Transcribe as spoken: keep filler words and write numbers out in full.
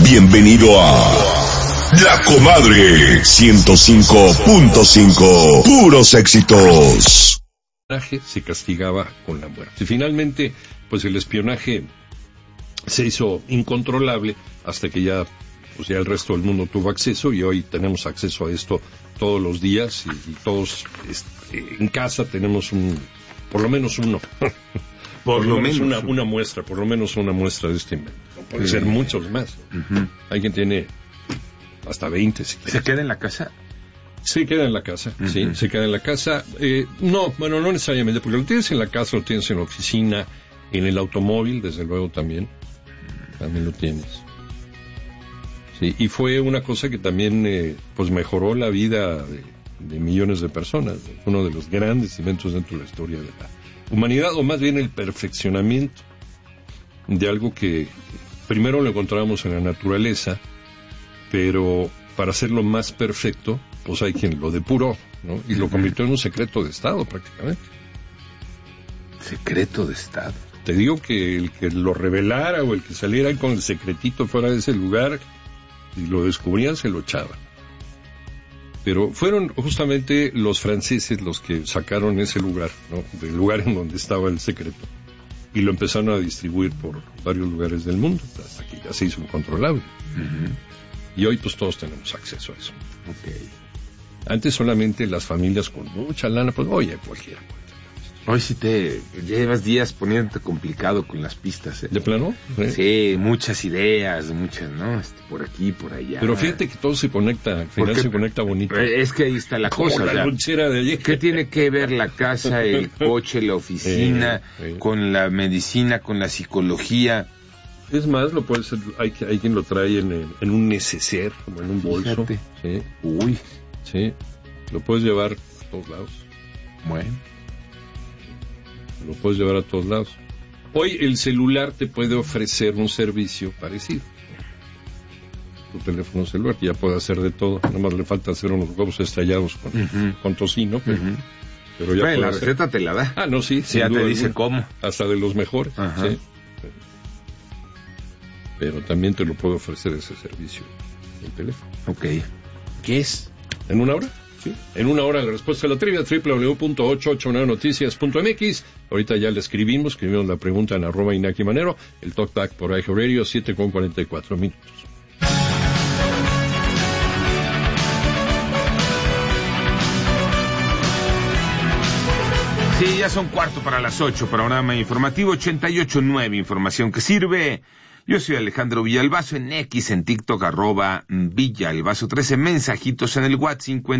Bienvenido a La Comadre ciento cinco punto cinco. Puros éxitos. El espionaje se castigaba con la muerte. Y finalmente, pues el espionaje se hizo incontrolable hasta que ya, pues ya el resto del mundo tuvo acceso, y hoy tenemos acceso a esto todos los días, y, y todos este, en casa tenemos un, por lo menos uno. Por, por lo, lo menos, menos una, una muestra, por lo menos una muestra de este invento. Puede sí. ser muchos más. Uh-huh. Hay quien tiene hasta veinte. Si ¿Se queda en la casa? Se queda en la casa, uh-huh. sí, se queda en la casa. Eh, no, bueno, no necesariamente, porque lo tienes en la casa, lo tienes en la oficina, en el automóvil, desde luego también. También lo tienes. Sí, y fue una cosa que también, eh, pues mejoró la vida de, de millones de personas. Uno de los grandes inventos dentro de la historia de la humanidad, o más bien el perfeccionamiento de algo que primero lo encontramos en la naturaleza, pero para hacerlo más perfecto, pues hay quien lo depuró, ¿no? Y lo convirtió en un secreto de Estado prácticamente. ¿Secreto de Estado? Te digo que el que lo revelara o el que saliera con el secretito fuera de ese lugar y lo descubrían, se lo echaban. Pero fueron justamente los franceses los que sacaron ese lugar, ¿no? Del lugar en donde estaba el secreto, y lo empezaron a distribuir por varios lugares del mundo, hasta que ya se hizo incontrolable. Uh-huh. Y hoy pues todos tenemos acceso a eso. Okay. Antes solamente las familias con mucha lana, pues oye, cualquiera. Hoy sí te llevas días poniéndote complicado con las pistas, ¿eh? ¿De plano? ¿Eh? Sí, muchas ideas, muchas, ¿no? Este, por aquí, por allá. Pero fíjate que todo se conecta, al final se conecta bonito. Es que ahí está la Como cosa. la o sea, lonchera de ayer. ¿Qué tiene que ver la casa, el coche, la oficina, eh, eh. con la medicina, con la psicología? Es más, lo puede ser, hay, hay quien lo trae en, en un neceser, como en un bolso. Fíjate. Sí. Uy. Sí, lo puedes llevar a todos lados. Bueno. Lo puedes llevar a todos lados. Hoy el celular te puede ofrecer un servicio parecido. Tu teléfono celular, que ya puede hacer de todo. Nada más le falta hacer unos huevos estrellados con, uh-huh. con tocino, pero, uh-huh. pero ya bueno, la hacer. receta te la da. Ah, no, sí. sí ya te dice alguna, cómo. Hasta de los mejores. Uh-huh. Sí. Pero también te lo puede ofrecer ese servicio el teléfono. Ok. ¿Qué es? ¿En una hora? Sí. En una hora la respuesta a la trivia, doble u doble u doble u punto ochocientos ochenta y nueve noticias punto m x. Ahorita ya le escribimos, escribimos la pregunta en arroba Inaki Manero, el talkback por iHeartRadio, siete con cuarenta y cuatro minutos. Sí, ya son cuarto para las ocho, programa informativo ochenta y ocho punto nueve, información que sirve. Yo soy Alejandro Villalbazo, en X, en TikTok, arroba Villalbazo trece, mensajitos en el WhatsApp cincuenta